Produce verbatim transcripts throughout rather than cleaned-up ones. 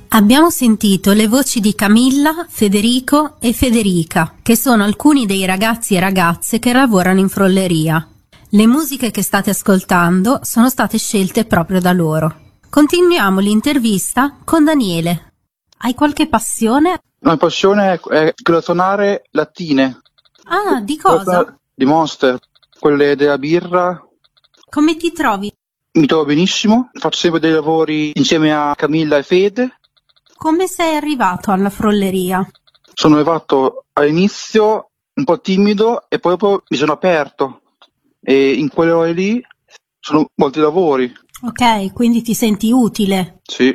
Abbiamo sentito le voci di Camilla, Federico e Federica, che sono alcuni dei ragazzi e ragazze che lavorano in frolleria. Le musiche che state ascoltando sono state scelte proprio da loro. Continuiamo l'intervista con Daniele. Hai qualche passione? La mia passione è quella di suonare lattine. Ah, di cosa? Di Monster, quelle della birra. Come ti trovi? Mi trovo benissimo, faccio sempre dei lavori insieme a Camilla e Fede. Come sei arrivato alla frolleria? Sono arrivato all'inizio un po' timido e poi dopo mi sono aperto e in quelle ore lì sono molti lavori. Ok, quindi ti senti utile? Sì.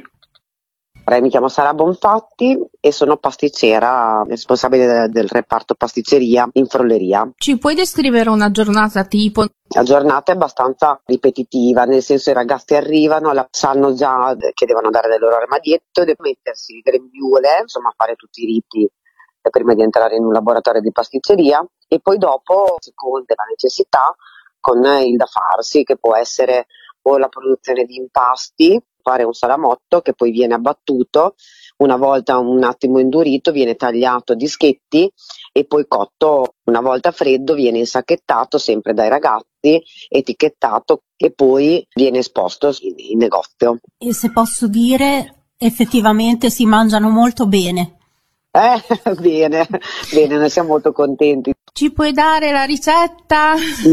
Mi chiamo Sara Bonfatti e sono pasticcera, responsabile del, del reparto pasticceria in frolleria. Ci puoi descrivere una giornata tipo? La giornata è abbastanza ripetitiva, nel senso i ragazzi arrivano, la, sanno già che devono andare nel loro armadietto, devono mettersi il grembiule, insomma fare tutti i riti prima di entrare in un laboratorio di pasticceria e poi dopo, secondo la necessità, con il da farsi, che può essere o la produzione di impasti, fare un salamotto che poi viene abbattuto, una volta un attimo indurito viene tagliato a dischetti e poi cotto, una volta freddo viene insacchettato sempre dai ragazzi, etichettato e poi viene esposto in, in negozio. E se posso dire, effettivamente si mangiano molto bene. Eh, bene, bene, noi siamo molto contenti. Ci puoi dare la ricetta?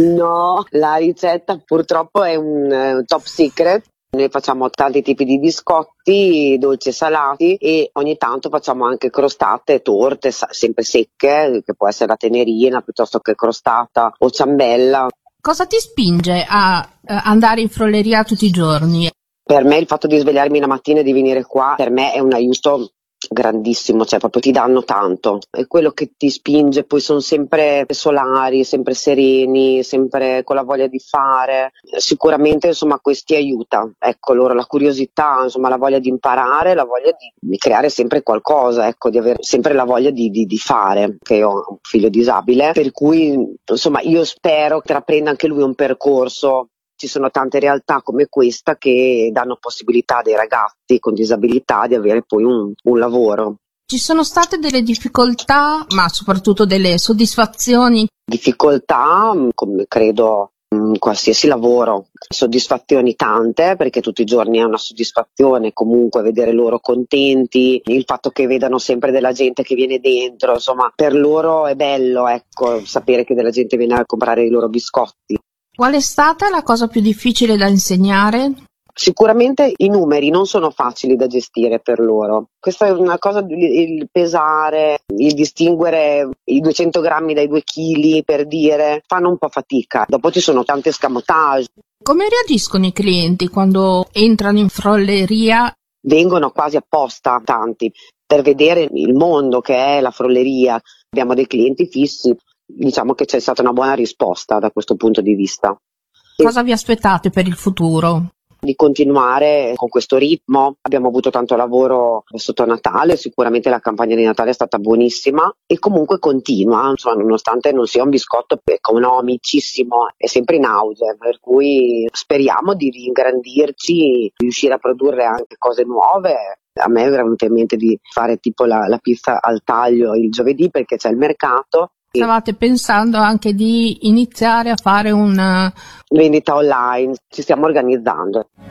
No, la ricetta purtroppo è un uh, top secret. Noi facciamo tanti tipi di biscotti, dolci e salati e ogni tanto facciamo anche crostate, torte, sa- sempre secche, che può essere la tenerina piuttosto che crostata o ciambella. Cosa ti spinge a eh, andare in frolleria tutti i giorni? Per me il fatto di svegliarmi la mattina e di venire qua, per me è un aiuto grandissimo, cioè proprio ti danno tanto, è quello che ti spinge, poi sono sempre solari, sempre sereni, sempre con la voglia di fare, sicuramente insomma questi aiuta, ecco loro la curiosità, insomma la voglia di imparare, la voglia di, di creare sempre qualcosa, ecco di avere sempre la voglia di, di, di fare, che io ho un figlio disabile, per cui insomma io spero che intraprenda anche lui un percorso. Ci sono tante realtà come questa che danno possibilità ai ragazzi con disabilità di avere poi un, un lavoro. Ci sono state delle difficoltà, ma soprattutto delle soddisfazioni? Difficoltà, come credo in qualsiasi lavoro, soddisfazioni tante, perché tutti i giorni è una soddisfazione comunque vedere loro contenti, il fatto che vedano sempre della gente che viene dentro, insomma per loro è bello, ecco, sapere che della gente viene a comprare i loro biscotti. Qual è stata la cosa più difficile da insegnare? Sicuramente i numeri non sono facili da gestire per loro. Questa è una cosa, il pesare, il distinguere i duecento grammi dai due chili, per dire, fanno un po' fatica. Dopo ci sono tante escamotage. Come reagiscono i clienti quando entrano in frolleria? Vengono quasi apposta tanti per vedere il mondo che è la frolleria. Abbiamo dei clienti fissi. Diciamo che c'è stata una buona risposta da questo punto di vista. Cosa vi aspettate per il futuro? Di continuare con questo ritmo, abbiamo avuto tanto lavoro sotto Natale, sicuramente la campagna di Natale è stata buonissima e comunque continua, insomma, nonostante non sia un biscotto economicissimo, è sempre in auge, per cui speriamo di ingrandirci, riuscire a produrre anche cose nuove. A me era venuto in mente di fare tipo la, la pizza al taglio il giovedì perché c'è il mercato. Stavate pensando anche di iniziare a fare una vendita online, ci stiamo organizzando.